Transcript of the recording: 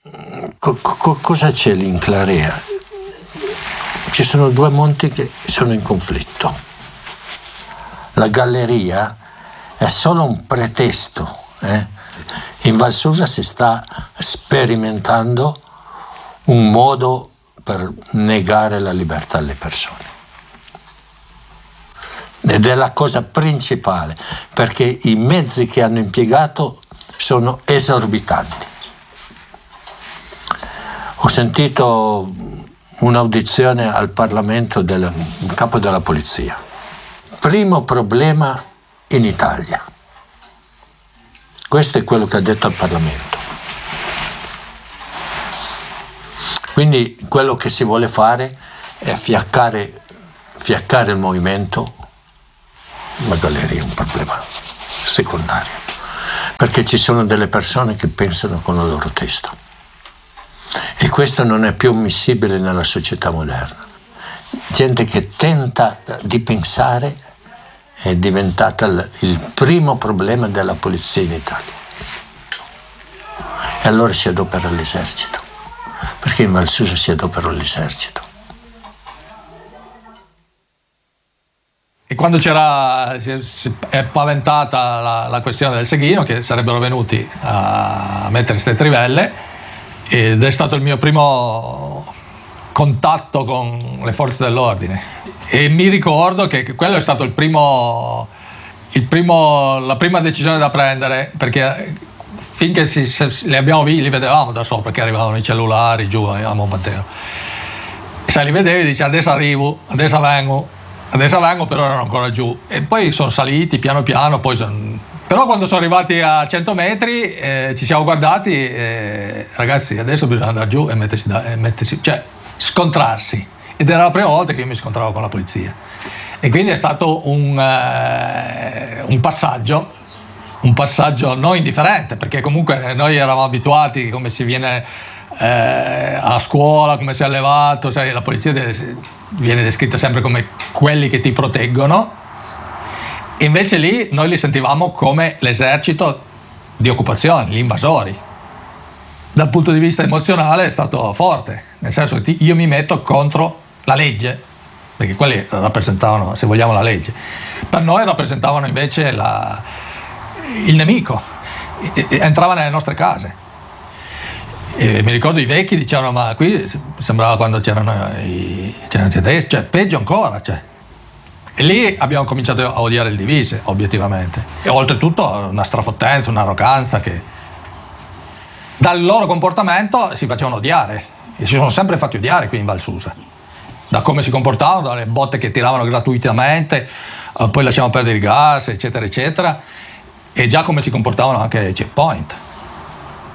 Cosa c'è lì in Clarea? Ci sono due monti che sono in conflitto. La galleria è solo un pretesto. In Val Susa si sta sperimentando un modo per negare la libertà alle persone. Ed è la cosa principale, perché i mezzi che hanno impiegato sono esorbitanti. Ho sentito un'audizione al Parlamento del capo della polizia. Primo problema in Italia. Questo è quello che ha detto al Parlamento. Quindi quello che si vuole fare è fiaccare il movimento. La galleria è un problema secondario, perché ci sono delle persone che pensano con la loro testa e questo non è più ammissibile nella società moderna. Gente che tenta di pensare è diventata il primo problema della polizia in Italia, e allora si adopera l'esercito, perché in Val Susa si adopera l'esercito. E quando si è paventata la questione del Seghino, che sarebbero venuti a mettere ste trivelle, ed è stato il mio primo contatto con le forze dell'ordine. E mi ricordo che quello è stato la prima decisione da prendere, perché finché li abbiamo visti, li vedevamo da sopra, che arrivavano i cellulari giù a Monmatteo. E se li vedevi dici adesso arrivo, adesso vengo, però erano ancora giù. E poi sono saliti piano piano, però quando sono arrivati a 100 metri ci siamo guardati, ragazzi adesso bisogna andare giù e mettersi, cioè scontrarsi. Ed era la prima volta che io mi scontravo con la polizia. E quindi è stato un passaggio non indifferente, perché comunque noi eravamo abituati come si viene a scuola, come si è allevato, sai, la polizia viene descritta sempre come quelli che ti proteggono, e invece lì noi li sentivamo come l'esercito di occupazione, gli invasori. Dal punto di vista emozionale è stato forte, nel senso che io mi metto contro la legge, perché quelli rappresentavano, se vogliamo, la legge. Per noi rappresentavano invece il nemico, entrava nelle nostre case. E mi ricordo i vecchi dicevano, ma qui sembrava quando c'erano i tedeschi, cioè peggio ancora, cioè. E lì abbiamo cominciato a odiare il divise, obiettivamente, e oltretutto una strafottenza, un'arroganza che dal loro comportamento si facevano odiare, e si sono sempre fatti odiare qui in Val Susa, da come si comportavano, dalle botte che tiravano gratuitamente, poi lasciamo perdere il gas, eccetera eccetera, e già come si comportavano anche ai checkpoint.